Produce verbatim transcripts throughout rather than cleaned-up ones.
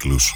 κύκλους.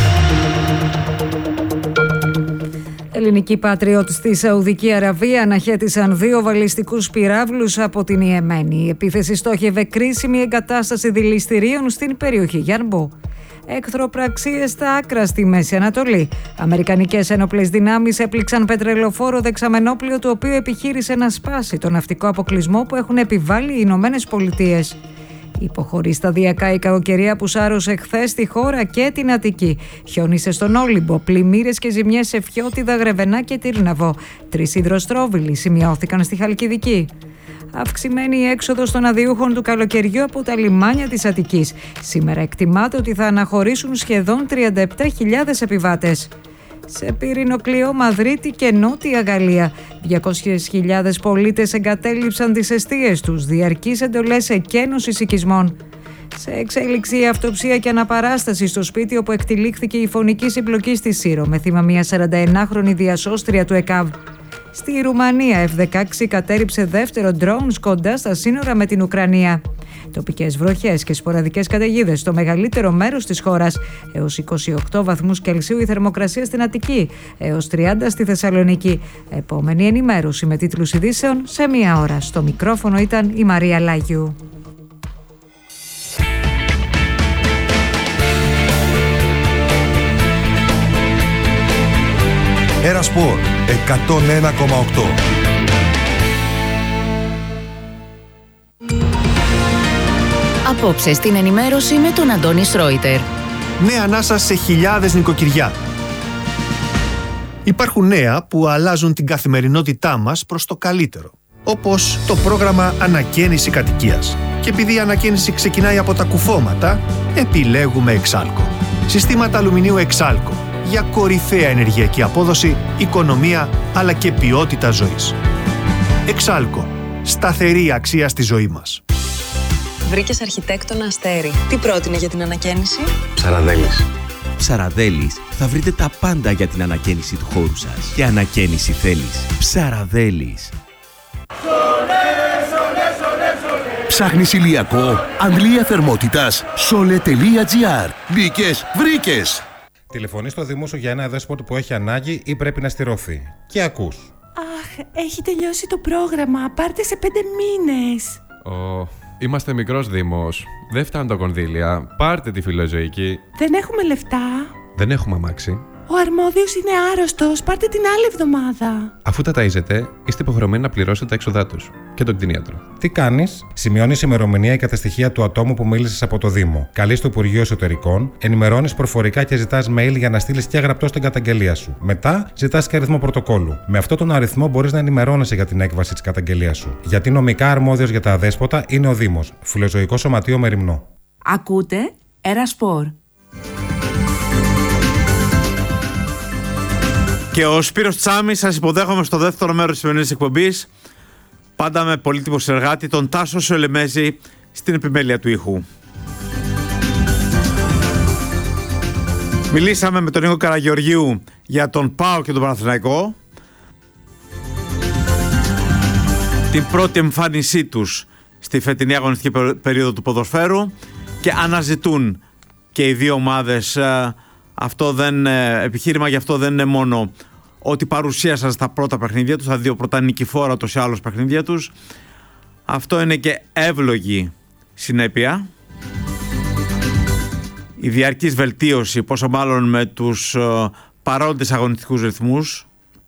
Ελληνικοί πατριώτες στη Σαουδική Αραβία αναχέτησαν δύο βαλιστικούς πυράβλους από την Ιεμένη. Η επίθεση στόχευε κρίσιμη εγκατάσταση δηληστηρίων στην περιοχή Γιαρμπό. Εχθροπραξίες στα άκρα στη Μέση Ανατολή. Αμερικανικές ένοπλες δυνάμεις έπληξαν πετρελοφόρο δεξαμενόπλιο, το οποίο επιχείρησε να σπάσει τον ναυτικό αποκλεισμό που έχουν επιβάλει οι Ηνωμένες Πολιτείες. Υποχωρεί σταδιακά η κακοκαιρία που σάρωσε χθες στη χώρα και την Αττική. Χιόνισε στον Όλυμπο, πλημμύρες και ζημιές σε Φιώτιδα, Γρεβενά και Τύρναβο. Τρεις υδροστρόβιλοι σημειώθηκαν στη Χαλκιδική. Αυξημένη η έξοδος των αδειούχων του καλοκαιριού από τα λιμάνια της Αττικής. Σήμερα εκτιμάται ότι θα αναχωρήσουν σχεδόν τριάντα επτά χιλιάδες επιβάτες. Σε πυρηνοκλειό Μαδρίτη και Νότια Γαλλία, διακόσιες χιλιάδες πολίτες εγκατέλειψαν τις εστίες τους, διαρκείς εντολές εκένωσης οικισμών. Σε εξέλιξη η αυτοψία και αναπαράσταση στο σπίτι όπου εκτυλίχθηκε η φωνική συμπλοκή στη Σύρο, με θύμα μια σαρανταενάχρονη διασώστρια του ΕΚΑΒ. Στη Ρουμανία, εφ δεκαέξι κατέριψε δεύτερο ντρόουν κοντά στα σύνορα με την Ουκρανία. Τοπικές βροχές και σποραδικές καταιγίδες στο μεγαλύτερο μέρος της χώρας. Έως είκοσι οκτώ βαθμούς Κελσίου η θερμοκρασία στην Αττική, έως τριάντα στη Θεσσαλονίκη. Επόμενη ενημέρωση με τίτλους ειδήσεων σε μία ώρα. Στο μικρόφωνο ήταν η Μαρία Λάγιου. Ένα Σπορ εκατόν ένα κόμμα οκτώ. Απόψε στην ενημέρωση με τον Αντώνη Σρόιτερ. Νέα ανάσα σε χιλιάδες νοικοκυριά. Υπάρχουν νέα που αλλάζουν την καθημερινότητά μας προς το καλύτερο. Όπως το πρόγραμμα Ανακαίνιση Κατοικίας. Και επειδή η ανακαίνιση ξεκινάει από τα κουφώματα, επιλέγουμε Εξάλκο. Συστήματα αλουμινίου Εξάλκο. Για κορυφαία ενεργειακή απόδοση, οικονομία αλλά και ποιότητα ζωής. Εξάλκο. Σταθερή αξία στη ζωή μας. Βρήκες αρχιτέκτονα Αστέρι. Τι πρότεινε για την ανακαίνιση? Ψαραδέλης. Ψαραδέλης. Θα βρείτε τα πάντα για την ανακαίνιση του χώρου σας. Και ανακαίνιση θέλεις. Ψαραδέλης. Ψάχνεις ηλιακό, αντλία θερμότητας, σόλε τελεία τζι άρ. Μπήκες, βρήκες. Τηλεφωνείς στο Δήμο σου για ένα δέσποτο που έχει ανάγκη ή πρέπει να στηρωθεί. Και ακούς. Αχ, έχει τελειώσει το πρόγραμμα. Πάρτε σε πέντε μήνες. Ω, είμαστε μικρός Δήμος. Δεν φτάνουν τα κονδύλια. Πάρτε τη φιλοζωική. Δεν έχουμε λεφτά. Δεν έχουμε αμάξι. Ο αρμόδιος είναι άρρωστος. Πάρτε την άλλη εβδομάδα. Αφού τα ταΐζετε, είστε υποχρεωμένοι να πληρώσετε τα έξοδά τους και τον κτηνίατρο. Τι κάνεις? Σημειώνεις ημερομηνία και τα στοιχεία του ατόμου που μίλησες από το Δήμο. Καλείς στο Υπουργείο Εσωτερικών, ενημερώνεις προφορικά και ζητάς mail για να στείλεις και γραπτό στην καταγγελία σου. Μετά ζητάς και αριθμό πρωτοκόλλου. Με αυτόν τον αριθμό μπορείς να ενημερώνεσαι για την έκβαση της καταγγελίας σου. Γιατί νομικά αρμόδιος για τα αδέσποτα είναι ο Δήμος. Φιλοζωικό Σωματείο Μεριμνό. Ακούτε Ένα Σπορ. Και ο Σπύρος Τσάμης, σας υποδέχομαι στο δεύτερο μέρος της σημερινής εκπομπής. Πάντα με πολύτιμο συνεργάτη, τον Τάσο Σολεμέζη, στην επιμέλεια του ήχου. Μιλήσαμε με τον Νίκο Καραγεωργίου για τον ΠΑΟΚ και τον Παναθηναϊκό. Την πρώτη εμφάνισή τους στη φετινή αγωνιστική περίοδο του ποδοσφαίρου και αναζητούν και οι δύο ομάδες. Αυτό δεν, επιχείρημα γι' αυτό δεν είναι μόνο ότι παρουσίασαν στα πρώτα παιχνίδια τους, τα δύο πρώτα νικηφόρα τους σε άλλους παιχνίδια τους. Αυτό είναι και εύλογη συνέπεια. Η διαρκής βελτίωση, πόσο μάλλον με τους παρόντες αγωνιστικούς ρυθμούς.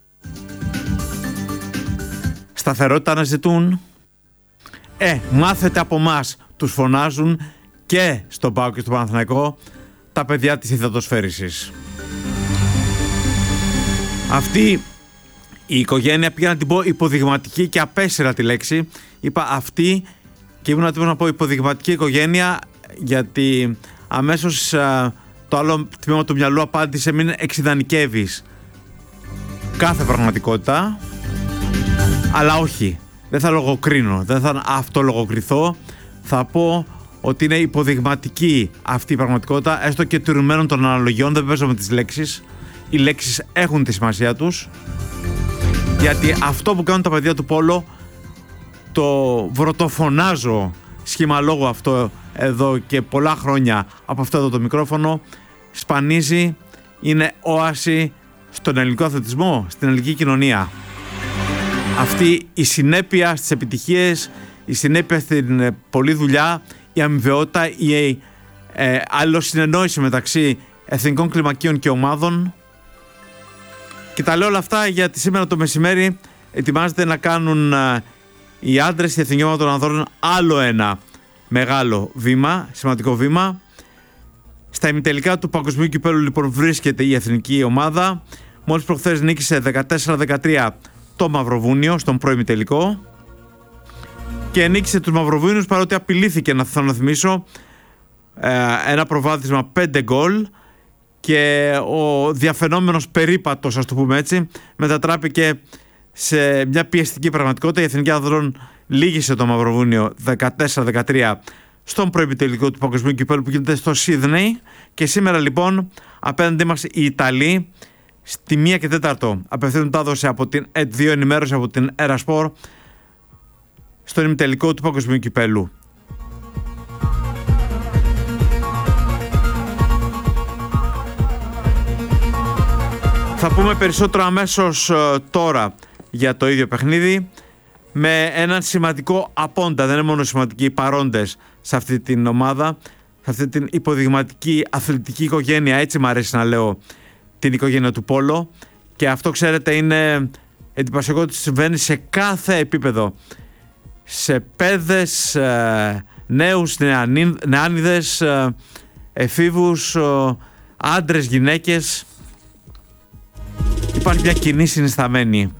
Σταθερότητα αναζητούν. Ε, μάθετε από μας, τους φωνάζουν και στον ΠΑΟΚ και στον Παναθηναϊκό τα παιδιά της υδατοσφαίρισης. Αυτή η οικογένεια, πήγα να την πω υποδειγματική και απέσυρα τη λέξη. Είπα αυτή και ήμουν έτοιμος να πω υποδειγματική οικογένεια, γιατί αμέσως α, το άλλο τμήμα του μυαλού απάντησε μην εξιδανικεύεις κάθε πραγματικότητα. Αλλά όχι, δεν θα λογοκρίνω, δεν θα αυτολογοκριθώ. Θα πω ότι είναι υποδειγματική αυτή η πραγματικότητα, έστω και τηρουμένων των αναλογιών. Δεν παίζω με τις λέξεις. Οι λέξεις έχουν τη σημασία τους, γιατί αυτό που κάνουν τα παιδιά του Πόλο, το βρωτοφωνάζω σχήμα λόγου αυτό εδώ και πολλά χρόνια από αυτό εδώ το μικρόφωνο, σπανίζει, είναι όαση στον ελληνικό αθλητισμό, στην ελληνική κοινωνία. Αυτή η συνέπεια στις επιτυχίες, η συνέπεια στην πολλή δουλειά, η αμοιβαιότητα, η ε, αλληλοσυνεννόηση μεταξύ εθνικών κλιμακίων και ομάδων. Και τα λέω όλα αυτά γιατί σήμερα το μεσημέρι ετοιμάζεται να κάνουν ε, οι άντρες, η εθνική ομάδα των ανδρών, άλλο ένα μεγάλο βήμα, σημαντικό βήμα. Στα ημιτελικά του Παγκοσμίου Κυπέλλου λοιπόν βρίσκεται η εθνική ομάδα. Μόλις προχθές νίκησε δεκατέσσερα δεκατρία το Μαυροβούνιο στον προημιτελικό και νίκησε τους Μαυροβούνιους, παρότι απειλήθηκε, να θέλω να θυμίσω, ένα προβάδισμα πέντε γκολ, και ο διαφαινόμενος περίπατος, ας το πούμε έτσι, μετατράπηκε σε μια πιεστική πραγματικότητα. Η εθνική ανδρών λύγησε το Μαυροβούνιο δεκατέσσερα δεκατρία στον προημιτελικό του Παγκοσμίου Κυπέλλου που γίνεται στο Σίδνεϊ, και σήμερα λοιπόν απέναντί μας οι Ιταλοί στη μία και τέταρτο απευθύνουν μετάδοση από την ΕΤ δύο, ενημέρωση από την Ερασπορ στον ημιτελικό του Παγκοσμίου Κυπέλλου. Θα πούμε περισσότερο αμέσως uh, τώρα για το ίδιο παιχνίδι, με έναν σημαντικό απόντα. Δεν είναι μόνο σημαντικοί οι παρόντες σε αυτή την ομάδα, σε αυτή την υποδειγματική αθλητική οικογένεια, έτσι μου αρέσει να λέω την οικογένεια του Πόλο, και αυτό ξέρετε είναι εντυπωσιακό ότι συμβαίνει σε κάθε επίπεδο, σε παιδες, ε, νέους, νεανί, νεάνιδες, ε, εφήβους, ε, άντρες, γυναίκες. Υπάρχει μια κοινή συνισταμένη,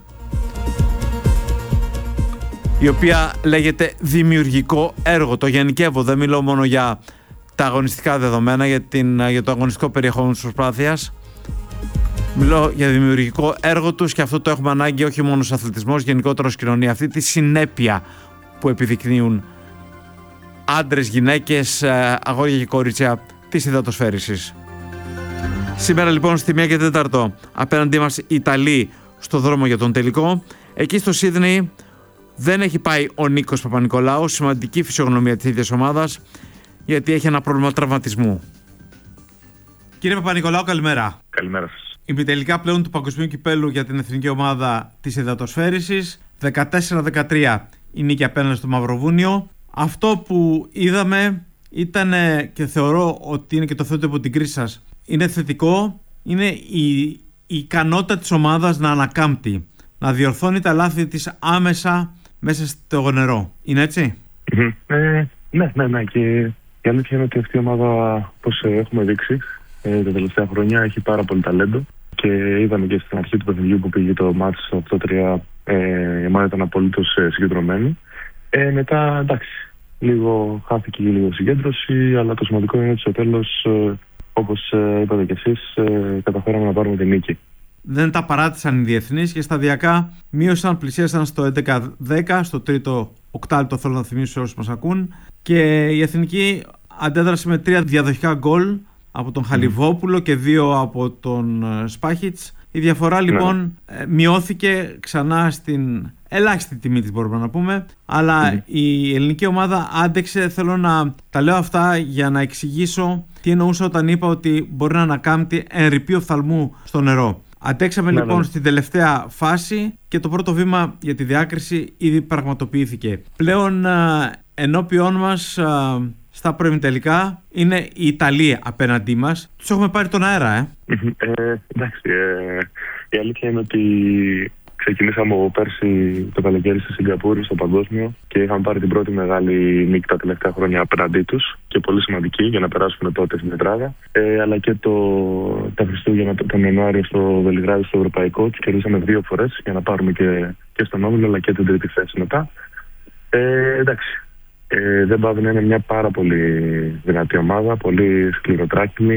η οποία λέγεται δημιουργικό έργο. Το γενικεύω, δεν μιλώ μόνο για τα αγωνιστικά δεδομένα, για, την, για το αγωνιστικό περιεχόμενο της προσπάθειας. Μιλώ για δημιουργικό έργο τους, και αυτό το έχουμε ανάγκη όχι μόνο στους αθλητισμός, γενικότερα ως κοινωνία. Αυτή τη συνέπεια που επιδεικνύουν άντρες, γυναίκες, αγόρια και κορίτσια της υδατοσφαίρισης. Σήμερα λοιπόν στη μία και τέταρτο απέναντί μας οι Ιταλοί στο δρόμο για τον τελικό. Εκεί στο Σίδνεϊ δεν έχει πάει ο Νίκος Παπα-Νικολάου, σημαντική φυσιογνωμία της ίδιας ομάδας, γιατί έχει ένα πρόβλημα τραυματισμού. Κύριε Παπα-Νικολάου, καλημέρα. Καλημέρα σας. Ημιτελικά πλέον του Παγκοσμίου Κυπέλλου για την εθνική ομάδα της υδατοσφαίρισης. δεκατέσσερα δεκατρία η νίκη απέναντι στο Μαυροβούνιο. Αυτό που είδαμε ήταν, και θεωρώ ότι είναι και το θέτω από την κρίση σας, είναι θετικό, είναι η, η ικανότητα της ομάδας να ανακάμπτει, να διορθώνει τα λάθη της άμεσα μέσα στο νερό. Είναι έτσι? Mm-hmm. Ε, ναι, ναι, ναι. Και η αλήθεια είναι ότι αυτή η ομάδα, όπως έχουμε δείξει ε, τα τελευταία χρόνια, έχει πάρα πολύ ταλέντο. Και είδαμε και στην αρχή του παιχνιδιού που πήγε το μάτς οκτώ τρία, ε, η ομάδα ήταν απολύτως ε, συγκεντρωμένη. Ε, μετά, εντάξει, λίγο χάθηκε λίγο συγκέντρωση, αλλά το σημαντικό είναι ότι στο τέλος, ε, όπως ε, είπατε κι εσείς, ε, καταφέραμε να πάρουμε την νίκη. Δεν τα παράτησαν οι διεθνείς και σταδιακά μείωσαν, πλησίασαν στο έντεκα δέκα, στο τρίτο οκτάλεπτο, θέλω να θυμίσω όσους μας ακούν, και η εθνική αντέδρασε με τρία διαδοχικά γκολ από τον Χαλιβόπουλο και δύο από τον Σπάχιτς. Η διαφορά λοιπόν ναι. μειώθηκε ξανά στην ελάχιστη τιμή της, μπορούμε να πούμε, αλλά mm. η ελληνική ομάδα άντεξε. Θέλω να τα λέω αυτά για να εξηγήσω τι εννοούσα όταν είπα ότι μπορεί να ανακάμπτει εν ρηπείο φθαλμού στο νερό. Αντέξαμε ναι, λοιπόν ναι. στην τελευταία φάση και το πρώτο βήμα για τη διάκριση ήδη πραγματοποιήθηκε. Πλέον ενώπιόν μας στα προημιτελικά είναι η Ιταλία απέναντί μας. Τους έχουμε πάρει τον αέρα, ε. ε εντάξει, ε, η αλήθεια είναι ότι ξεκινήσαμε από πέρσι το καλοκαίρι στη Σιγκαπούρη, στο παγκόσμιο, και είχαμε πάρει την πρώτη μεγάλη νίκη τα τελευταία χρόνια απέναντί τους, και πολύ σημαντική για να περάσουμε τότε στην τετράδα. Ε, αλλά και το, τα Χριστούγεννα τον Ιανουάριο στο Βελιγράδι, στο Ευρωπαϊκό, τους κερδίσαμε δύο φορές για να πάρουμε και, και στον όμιλο, αλλά και την τρίτη θέση μετά. Ε, εντάξει. Ε, δεν πάει να είναι μια πάρα πολύ δυνατή ομάδα, πολύ σκληροτράκινη.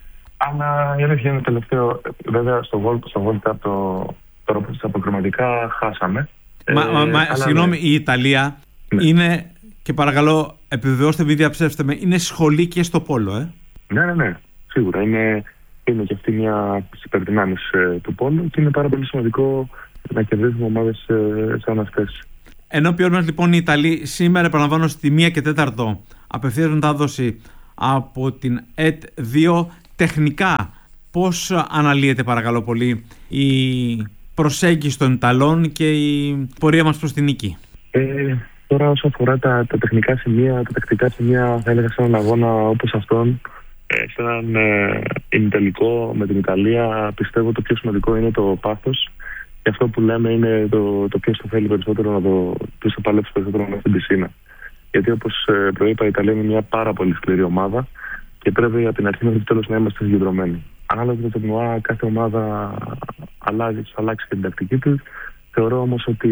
Αλλά η αλήθεια είναι τελευταίο, βέβαια στο World, στο World Cup το, τώρα που στα αποκριματικά χάσαμε. Μα, ε, μα συγγνώμη, ναι. Η Ιταλία ναι. είναι, και παρακαλώ επιβεβαιώστε, μην διαψεύστε με, είναι σχολή και στο πόλο, ε. Ναι, ναι, ναι, σίγουρα. Είναι, είναι και αυτή μια υπερδυνάμεις ε, του πόλου, και είναι πάρα πολύ σημαντικό να κερδίσουμε ομάδες ε, σαν αυτές. Ενώπιον μας λοιπόν οι Ιταλοί σήμερα, επαναλαμβάνω, στη μία και τέταρτο απευθείας μετάδοση από την ΕΤ δύο, τεχνικά πώς αναλύεται, παρακαλώ πολύ, η προσέγγιση των Ιταλών και η πορεία μας προς την νίκη? Ε, τώρα όσο αφορά τα, τα τεχνικά σημεία, τα τακτικά σημεία, θα έλεγα σε έναν αγώνα όπως αυτόν, ε, σε έναν ε, ημιτελικό με την Ιταλία, πιστεύω το πιο σημαντικό είναι το πάθος. Και αυτό που λέμε είναι το, το ποιος το θέλει περισσότερο, να το, ποιος θα παλέψει περισσότερο μέσα στην πισίνα. Γιατί όπως ε, προείπα, η Ιταλία είναι μια πάρα πολύ σκληρή ομάδα και πρέπει από την αρχή μέχρι το τέλος να είμαστε συγκεντρωμένοι. Ανάλογα με το τουρνουά, κάθε ομάδα αλλάζει, θα αλλάξει και την τακτική του. Θεωρώ όμως ότι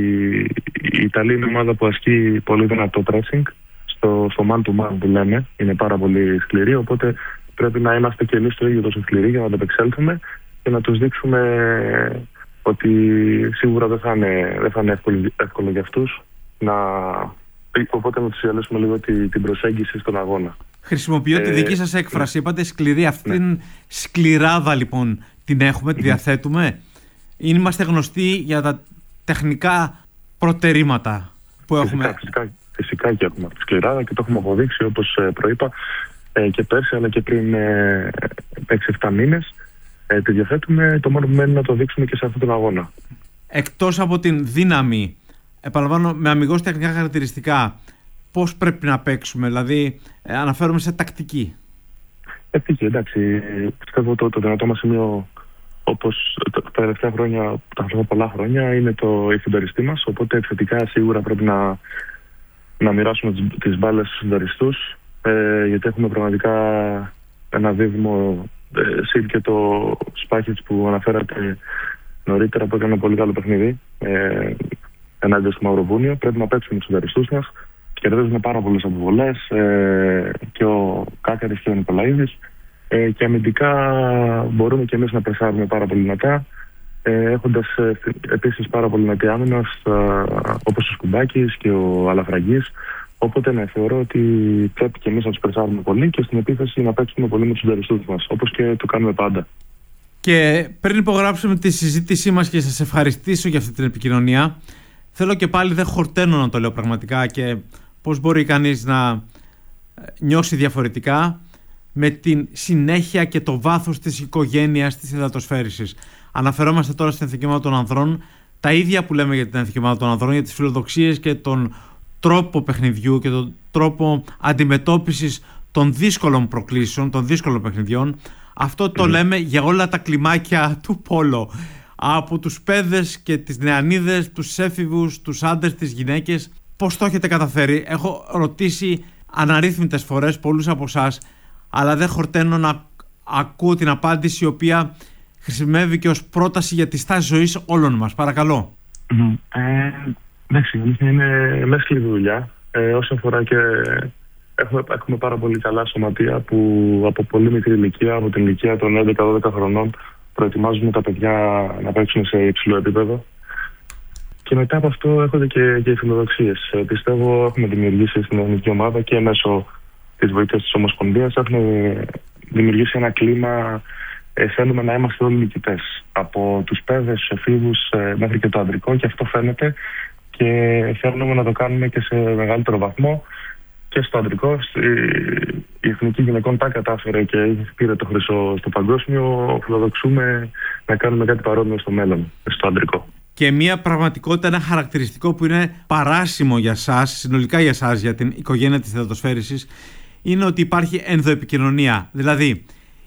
η Ιταλία είναι ομάδα που ασκεί πολύ δυνατό pressing, στο, στο man to man που λέμε, είναι πάρα πολύ σκληρή. Οπότε πρέπει να είμαστε και εμείς το ίδιο τόσο σκληροί για να το επεξέλθουμε και να τους δείξουμε ότι σίγουρα δεν θα είναι, δεν θα είναι εύκολο, εύκολο για αυτούς να. Οπότε να τους διαλύσουμε λίγο την, την προσέγγιση στον αγώνα. Χρησιμοποιώ ε, τη δική σας έκφραση. Ναι. Είπατε σκληρή. Αυτήν ναι. σκληράδα λοιπόν την έχουμε, τη διαθέτουμε. Είμαστε γνωστοί για τα τεχνικά προτερήματα που έχουμε. Φυσικά, φυσικά, φυσικά και έχουμε αυτή τη σκληράδα και το έχουμε αποδείξει, όπως προείπα ε, και πέρσι αλλά και πριν ε, έξι εφτά μήνες. Ε, τη διαθέτουμε. Το μόνο που μένει να το δείξουμε και σε αυτόν τον αγώνα. Εκτός από την δύναμη, επαναλαμβάνω, με αμιγώς τεχνικά χαρακτηριστικά, πώς πρέπει να παίξουμε, δηλαδή ε, αναφέρομαι σε τακτική? Τακτική, εντάξει. Πιστεύω το, το δυνατό μας σημείο, όπως τα τελευταία χρόνια, τα τελευταία πολλά χρόνια, είναι το συντοριστή μας. Οπότε επιθετικά σίγουρα πρέπει να, να μοιράσουμε τις, τις μπάλες στους συντοριστούς, ε, γιατί έχουμε πραγματικά ένα δίδυμο. Ε, Συν και το Σπάχιτς που αναφέρατε νωρίτερα, που έκανε ένα πολύ καλό παιχνίδι ε, ενάντια στο Μαυροβούνιο. Πρέπει να παίξουμε τους συνταριστούς μας. Κερδίζουμε πάρα πολλές αποβολές ε, και ο Κάκαρης και ο Νικολαίδης. Ε, και αμυντικά μπορούμε και εμείς να πρεσάρουμε πάρα πολύ δυνατά, ε, έχοντας ε, επίσης πάρα πολύ δυνατή άμυνα, όπως ο Σκουμπάκης και ο Αλαφραγκής. Οπότε ναι, θεωρώ ότι πρέπει και εμείς να τους πρεσάρουμε πολύ και στην επίθεση να παίξουμε πολύ με τους συνταριστούς μας, όπως και το κάνουμε πάντα. Και πριν υπογράψουμε τη συζήτησή μας και σας ευχαριστήσω για αυτή την επικοινωνία, θέλω και πάλι, δεν χορταίνω να το λέω πραγματικά, και πώς μπορεί κανείς να νιώσει διαφορετικά με την συνέχεια και το βάθος της οικογένειας της υδατοσφαίρισης. Αναφερόμαστε τώρα στην Εθνική Ομάδα των Ανδρών, τα ίδια που λέμε για την Εθνική Ομάδα των Ανδρών, για τις φιλοδοξίες και τον τρόπο παιχνιδιού και τον τρόπο αντιμετώπισης των δύσκολων προκλήσεων, των δύσκολων παιχνιδιών. Αυτό το mm. λέμε για όλα τα κλιμάκια του πόλο. Από τους παιδες και τις νεανίδες, τους έφηβους, τους άντρες, τις γυναίκες. Πώς το έχετε καταφέρει? Έχω ρωτήσει αναρρύθμιτες φορές πολλούς από εσάς, αλλά δεν χορταίνω να ακούω την απάντηση, η οποία χρησιμεύει και ως πρόταση για τη στάση ζωής όλων μας. Παρακαλώ. Mm. Ε, εντάξει, είναι μέσα δουλειά. Ε, όσο αφορά και... Έχουμε, έχουμε πάρα πολύ καλά σωματεία που από πολύ μικρή ηλικία, από την ηλικία των έντεκα δώδεκα χρονών, προετοιμάζουμε τα παιδιά να παίξουν σε υψηλό επίπεδο. Και μετά από αυτό έρχονται και, και οι φιλοδοξίες. Ε, πιστεύω έχουμε δημιουργήσει στην εθνική ομάδα και μέσω της βοήθειας της Ομοσπονδίας έχουμε δημιουργήσει ένα κλίμα. Ε, θέλουμε να είμαστε όλοι νικητές. Από τους παιδες, τους εφήβους ε, μέχρι και το ανδρικό, και αυτό φαίνεται και θέλουμε να το κάνουμε και σε μεγαλύτερο βαθμό. Και στο αντρικό, η Εθνική Γυναικών τα κατάφερε και πήρε το χρυσό στο παγκόσμιο. Φιλοδοξούμε να κάνουμε κάτι παρόμοιο στο μέλλον, στο αντρικό. Και μια πραγματικότητα, ένα χαρακτηριστικό που είναι παράσιμο για σας, συνολικά για σας, για την οικογένεια της υδατοσφαίρισης, είναι ότι υπάρχει ενδοεπικοινωνία. Δηλαδή,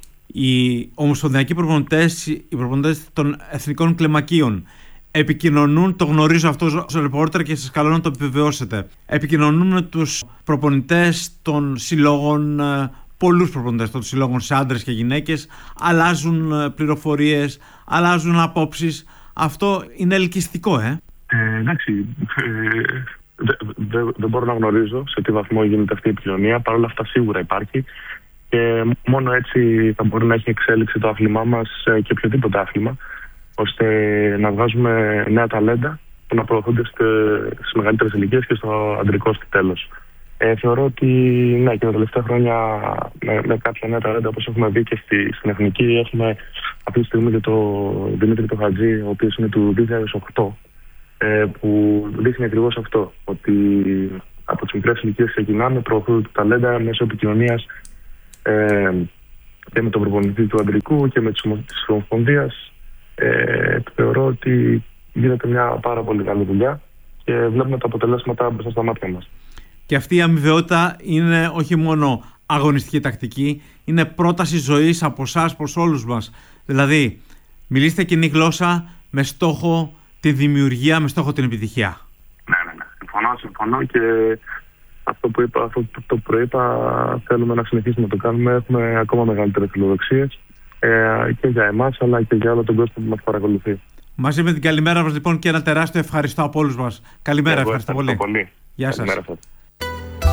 οι ομοσπονδιακοί προπονητές, οι προπονητές των εθνικών κλεμακίων επικοινωνούν, το γνωρίζω αυτό ως ρεπόρτερ και σας καλώ να το επιβεβαιώσετε. Επικοινωνούν με τους προπονητές των συλλόγων, πολλούς προπονητές των συλλόγων σε άντρες και γυναίκες, αλλάζουν πληροφορίες, αλλάζουν απόψεις. Αυτό είναι ελκυστικό, ε. ε εντάξει, ε, δεν δε, δε μπορώ να γνωρίζω σε τι βαθμό γίνεται αυτή η επικοινωνία. Παρ' όλα αυτά σίγουρα υπάρχει και μόνο έτσι θα μπορεί να έχει εξέλιξη το άθλημά μας και οποιοδήποτε άθλημα, ώστε να βγάζουμε νέα ταλέντα που να προωθούνται στις μεγαλύτερες ηλικίες και στο αντρικό στο τέλος. Ε, θεωρώ ότι ναι, και τα τελευταία χρόνια με, με κάποια νέα ταλέντα, όπως έχουμε δει και στη, στην Εθνική, έχουμε αυτή τη στιγμή και το Δημήτρη το Χατζή, ο οποίος είναι του δύο χιλιάδες οκτώ, ε, που δείχνει ακριβώς αυτό, ότι από τις μικρές ηλικίες ξεκινάμε, προωθούνται τα ταλέντα μέσω επικοινωνίας, ε, και με τον προπονητή του αντρικού και με τη Ομοσπονδία. Ε, θεωρώ ότι γίνεται μια πάρα πολύ καλή δουλειά και βλέπουμε τα αποτελέσματα μπροστά στα μάτια μας. Και αυτή η αμοιβαιότητα είναι όχι μόνο αγωνιστική τακτική, είναι πρόταση ζωής από εσάς προς όλους μας. Δηλαδή, μιλήστε κοινή γλώσσα με στόχο τη δημιουργία, με στόχο την επιτυχία. Ναι, ναι, ναι. Συμφωνώ, συμφωνώ και αυτό που είπα, αυτό το προείπα, θέλουμε να συνεχίσουμε να το κάνουμε. Έχουμε ακόμα μεγαλύτερες φιλοδοξίες ε, και για εμάς αλλά και για όλο τον κόσμο που μας παρακολουθεί. Μαζί με την καλημέρα μας λοιπόν και ένα τεράστιο ευχαριστώ από όλους μας. Καλημέρα, Εγώ ευχαριστώ, ευχαριστώ πολύ. πολύ. Γεια σας. Καλημέρα σας.